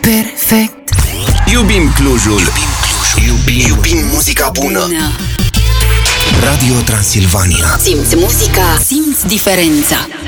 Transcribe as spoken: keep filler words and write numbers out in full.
perfect. Iubim Clujul. Iubim Clujul. Iubim, iubim muzica bună. bună. Radio Transilvania. Simți muzica, simți diferența.